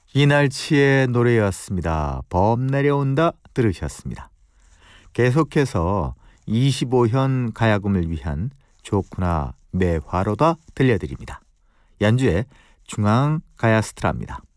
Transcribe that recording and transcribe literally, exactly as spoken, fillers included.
이날치의 노래였습니다. 범 내려온다 들으셨습니다. 계속해서 이십오 현 가야금을 위한 좋구나 매화로다 들려드립니다. 연주의 중앙가야스트라입니다.